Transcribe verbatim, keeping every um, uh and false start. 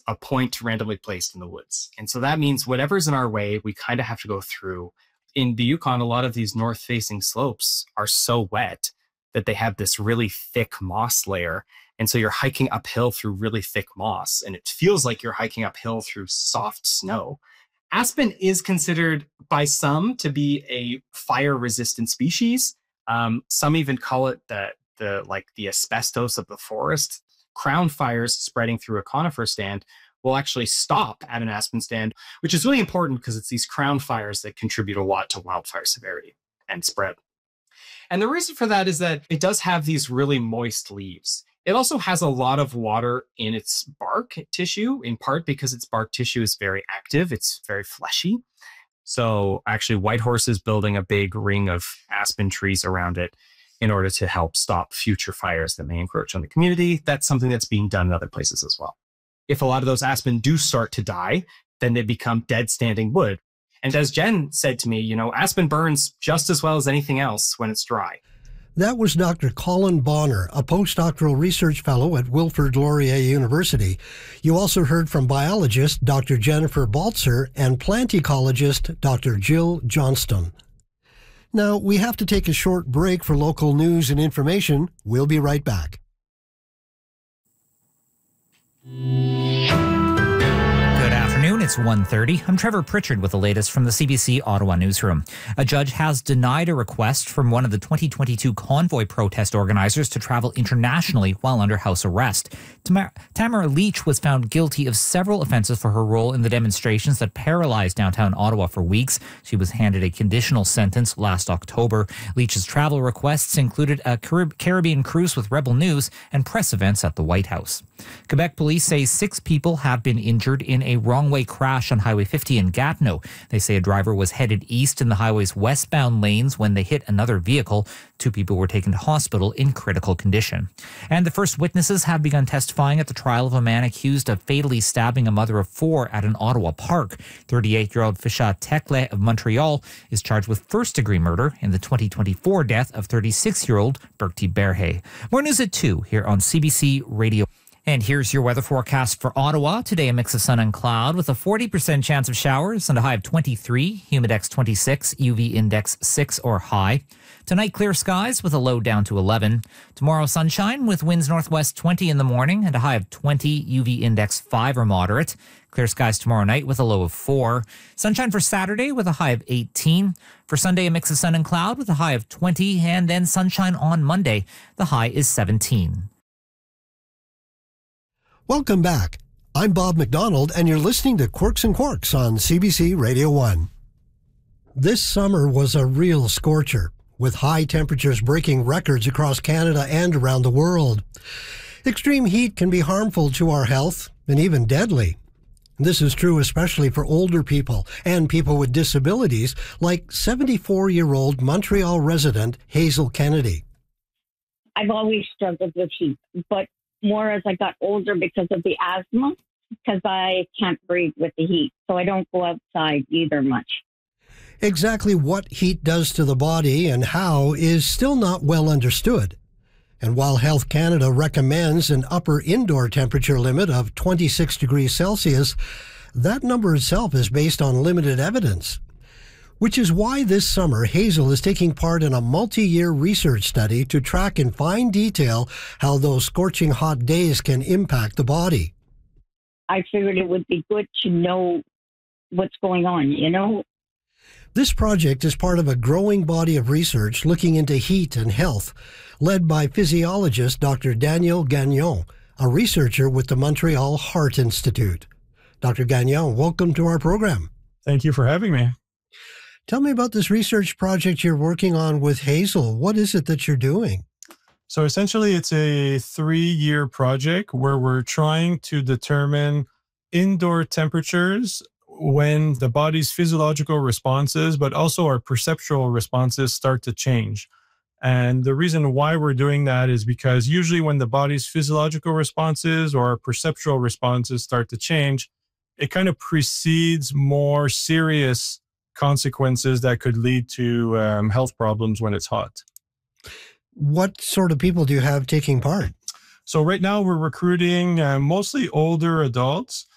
a point randomly placed in the woods. And so that means whatever's in our way, we kind of have to go through. In the Yukon, a lot of these north-facing slopes are so wet that they have this really thick moss layer. And so you're hiking uphill through really thick moss, and it feels like you're hiking uphill through soft snow. Aspen is considered by some to be a fire-resistant species. Um, some even call it the, the like the asbestos of the forest. Crown fires spreading through a conifer stand will actually stop at an aspen stand, which is really important because it's these crown fires that contribute a lot to wildfire severity and spread. And the reason for that is that it does have these really moist leaves. It also has a lot of water in its bark tissue, in part because its bark tissue is very active. It's very fleshy. So actually, Whitehorse is building a big ring of aspen trees around it in order to help stop future fires that may encroach on the community. That's something that's being done in other places as well. If a lot of those aspen do start to die, then they become dead standing wood. And as Jen said to me, you know, aspen burns just as well as anything else when it's dry. That was Doctor Colin Bonner, a postdoctoral research fellow at Wilfrid Laurier University. You also heard from biologist Doctor Jennifer Baltzer and plant ecologist Doctor Jill Johnston. Now, we have to take a short break for local news and information. We'll be right back. Good afternoon, it's one thirty. I'm Trevor Pritchard with the latest from the C B C Ottawa newsroom. A judge has denied a request from one of the twenty twenty-two convoy protest organizers to travel internationally while under house arrest. Tamara, Tamara Leach was found guilty of several offences for her role in the demonstrations that paralyzed downtown Ottawa for weeks. She was handed a conditional sentence last October. Leach's travel requests included a Carib- Caribbean cruise with Rebel News and press events at the White House. Quebec police say six people have been injured in a wrong-way crash on Highway fifty in Gatineau. They say a driver was headed east in the highway's westbound lanes when they hit another vehicle. Two people were taken to hospital in critical condition. And the first witnesses have begun testifying at the trial of a man accused of fatally stabbing a mother of four at an Ottawa park. thirty-eight-year-old Fisha Tekle of Montreal is charged with first-degree murder in the twenty twenty-four death of thirty-six-year-old Bertie Berhe. More news at two here on C B C Radio. And here's your weather forecast for Ottawa. Today, a mix of sun and cloud with a forty percent chance of showers and a high of twenty-three, humidex twenty-six, U V index six or high. Tonight, clear skies with a low down to eleven. Tomorrow, sunshine with winds northwest twenty in the morning and a high of twenty, U V index five or moderate. Clear skies tomorrow night with a low of four. Sunshine for Saturday with a high of eighteen. For Sunday, a mix of sun and cloud with a high of twenty. And then sunshine on Monday. The high is seventeen. Welcome back. I'm Bob McDonald, and you're listening to Quirks and Quarks on C B C Radio one. This summer was a real scorcher, with high temperatures breaking records across Canada and around the world. Extreme heat can be harmful to our health and even deadly. This is true especially for older people and people with disabilities, like seventy-four-year-old Montreal resident Hazel Kennedy. I've always struggled with heat, but more as I got older because of the asthma, because I can't breathe with the heat. So I don't go outside either much. Exactly what heat does to the body and how is still not well understood. And while Health Canada recommends an upper indoor temperature limit of twenty-six degrees Celsius, that number itself is based on limited evidence. Which is why this summer Hazel is taking part in a multi-year research study to track in fine detail how those scorching hot days can impact the body. I figured it would be good to know what's going on, you know? This project is part of a growing body of research looking into heat and health, led by physiologist Doctor Daniel Gagnon, a researcher with the Montreal Heart Institute. Doctor Gagnon, welcome to our program. Thank you for having me. Tell me about this research project you're working on with Hazel. What is it that you're doing? So essentially, it's a three-year project where we're trying to determine indoor temperatures when the body's physiological responses, but also our perceptual responses start to change. And the reason why we're doing that is because usually when the body's physiological responses or our perceptual responses start to change, it kind of precedes more serious consequences that could lead to um, health problems when it's hot. What sort of people do you have taking part? So right now we're recruiting uh, mostly older adults